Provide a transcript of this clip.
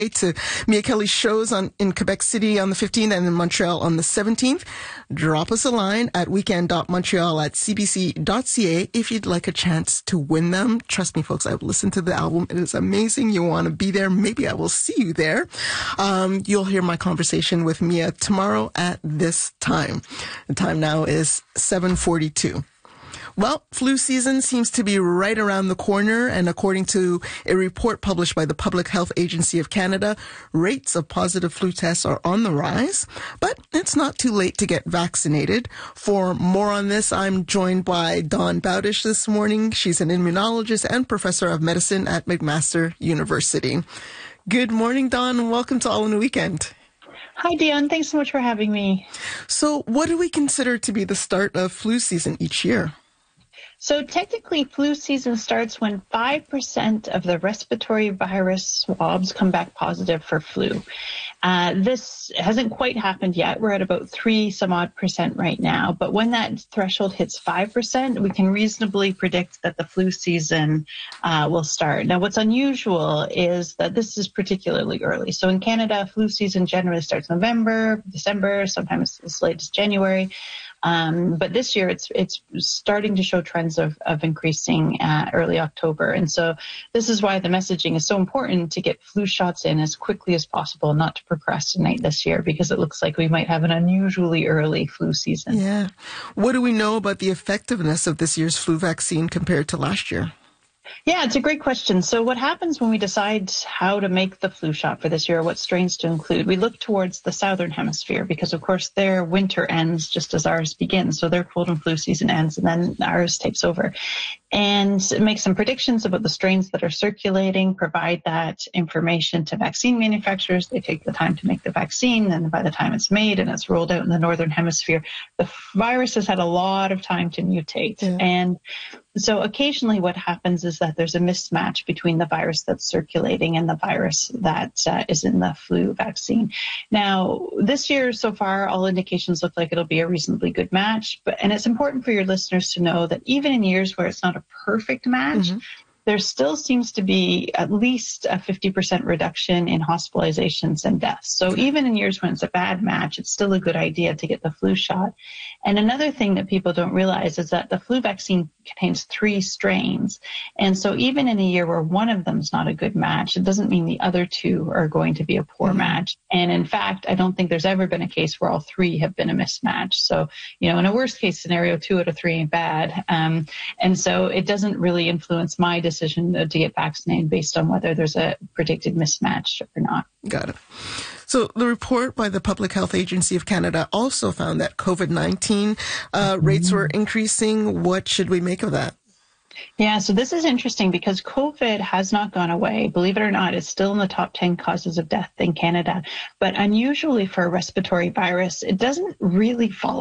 to Mia Kelly's shows in Quebec City on the 15th and in Montreal on the 17th. Drop us a line at weekend.montreal@cbc.ca if you'd like a chance to win them. Trust me, folks, I've listened to the album. It is amazing. You want to be there. Maybe I will see you there. You'll hear my conversation with Mia tomorrow at this time. The time now is 7:42. Well, flu season seems to be right around the corner, and according to a report published by the Public Health Agency of Canada, rates of positive flu tests are on the rise, but it's not too late to get vaccinated. For more on this, I'm joined by Dawn Bowdish this morning. She's an immunologist and professor of medicine at McMaster University. Good morning, Dawn, and welcome to All in the Weekend. Hi, Dion. Thanks so much for having me. So what do we consider to be the start of flu season each year? So technically, flu season starts when 5% of the respiratory virus swabs come back positive for flu. This hasn't quite happened yet. We're at about 3% right now. But when that threshold hits 5%, we can reasonably predict that the flu season will start. Now, what's unusual is that this is particularly early. So in Canada, flu season generally starts November, December, sometimes as late as January. But this year it's starting to show trends of increasing early October. And so this is why the messaging is so important to get flu shots in as quickly as possible, not to procrastinate this year, because it looks like we might have an unusually early flu season. Yeah. What do we know about the effectiveness of this year's flu vaccine compared to last year? Yeah, it's a great question. So what happens when we decide how to make the flu shot for this year, what strains to include? We look towards the southern hemisphere because, of course, their winter ends just as ours begins. So their cold and flu season ends and then ours takes over. And make some predictions about the strains that are circulating, provide that information to vaccine manufacturers. They take the time to make the vaccine, and by the time it's made and it's rolled out in the northern hemisphere, the virus has had a lot of time to mutate. Yeah. And so occasionally what happens is that there's a mismatch between the virus that's circulating and the virus that is in the flu vaccine. Now, this year so far, all indications look like it'll be a reasonably good match. And it's important for your listeners to know that even in years where it's not a perfect match, there still seems to be at least a 50% reduction in hospitalizations and deaths. So even in years when it's a bad match, it's still a good idea to get the flu shot. And another thing that people don't realize is that the flu vaccine contains 3 strains. And so even in a year where one of them is not a good match, it doesn't mean the other 2 are going to be a poor match. And in fact, I don't think there's ever been a case where all 3 have been a mismatch. So, in a worst case scenario, 2 out of 3 ain't bad. And so it doesn't really influence my decision to get vaccinated based on whether there's a predicted mismatch or not. Got it. So the report by the Public Health Agency of Canada also found that COVID-19 rates were increasing. What should we make of that? Yeah, so this is interesting because COVID has not gone away. Believe it or not, it's still in the top 10 causes of death in Canada. But unusually for a respiratory virus, it doesn't really follow